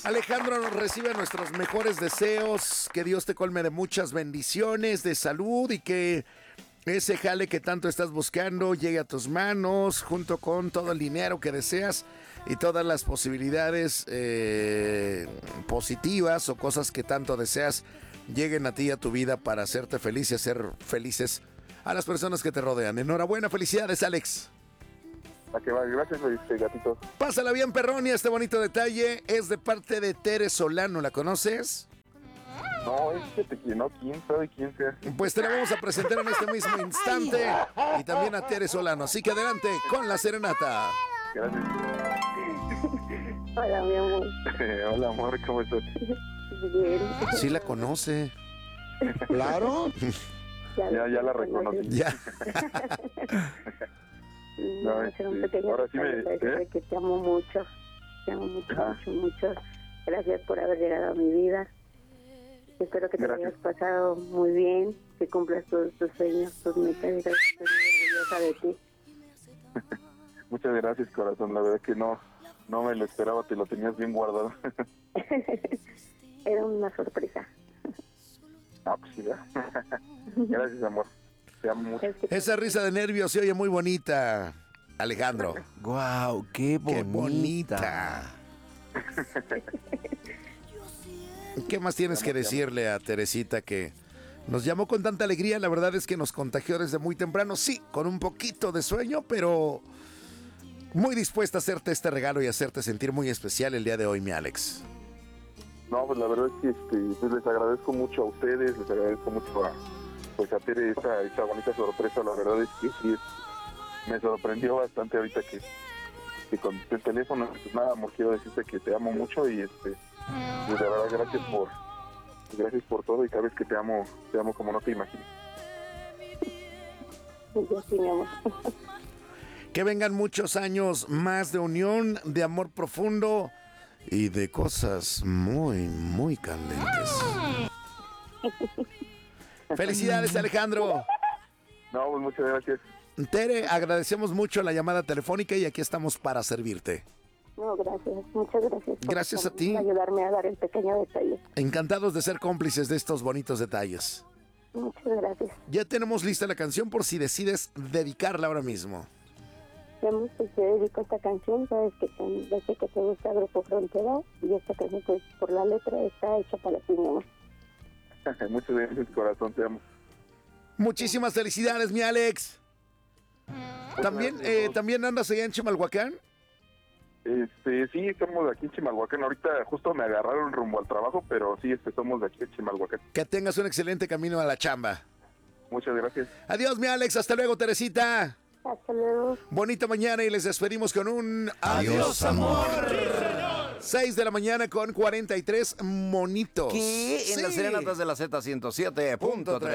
Alejandro nos recibe nuestros mejores deseos, que Dios te colme de muchas bendiciones, de salud y que ese jale que tanto estás buscando llegue a tus manos junto con todo el dinero que deseas y todas las posibilidades positivas o cosas que tanto deseas lleguen a ti y a tu vida para hacerte feliz y hacer felices a las personas que te rodean. Enhorabuena, felicidades, Alex. Gracias, gatito. Pásala bien, perrón, y este bonito detalle es de parte de Tere Solano. ¿La conoces? No, es que te quién sabe quién sea. Pues te la vamos a presentar en este mismo instante y también a Tere Solano. Así que adelante con la serenata. Gracias. Hola, mi amor. Hola, amor, ¿cómo estás? Bien. Sí la conoce. Claro. Ya la reconocí. Ya. No, hacer un pequeño ahora sí de que te amo mucho. Te amo mucho, mucho. Gracias por haber llegado a mi vida. Espero que te hayas pasado muy bien, que cumplas todos tus sueños, tus metas. Estoy muy orgullosa de ti. Muchas gracias, corazón. La verdad que no me lo esperaba, te lo tenías bien guardado. Era una sorpresa. Pues sí, ¿verdad? Gracias, amor. Te amo mucho. Esa risa de nervios se oye muy bonita, Alejandro. Guau, qué bonita. Qué bonita. ¿Qué más tienes que decirle a Teresita que nos llamó con tanta alegría? La verdad es que nos contagió desde muy temprano, sí, con un poquito de sueño, pero muy dispuesta a hacerte este regalo y hacerte sentir muy especial el día de hoy, mi Alex. No, pues la verdad es que pues les agradezco mucho a ustedes, les agradezco mucho a Tere esta bonita sorpresa. La verdad es que sí, me sorprendió bastante ahorita que contesté el teléfono. Pues nada, amor, quiero decirte que te amo mucho y pues de verdad gracias por todo, y sabes que te amo como no te imaginas. Yo sí, mi amor. Que vengan muchos años más de unión, de amor profundo y de cosas muy, muy candentes. Felicidades, Alejandro. No, pues muchas gracias. Tere, agradecemos mucho la llamada telefónica y aquí estamos para servirte. No, gracias. Muchas gracias. Gracias a ti. Ayudarme a dar el pequeño detalle. Encantados de ser cómplices de estos bonitos detalles. Muchas gracias. Ya tenemos lista la canción por si decides dedicarla ahora mismo. Pues te dedico esta canción, sabes que desde que te gusta Grupo Frontera, y esta canción pues por la letra está hecha para ti, mi amor. Muchas gracias, corazón, te amo. Muchísimas felicidades, mi Alex. ¿También andas allá en Chimalhuacán? Sí, estamos aquí en Chimalhuacán. Ahorita justo me agarraron rumbo al trabajo, pero sí, somos de aquí en Chimalhuacán. Que tengas un excelente camino a la chamba. Muchas gracias. Adiós, mi Alex. Hasta luego, Teresita. Hasta luego. Bonita mañana y les despedimos con un Adiós, amor. 6 de la mañana con 43, monito. ¿Qué? En las serenatas de la Z107.3.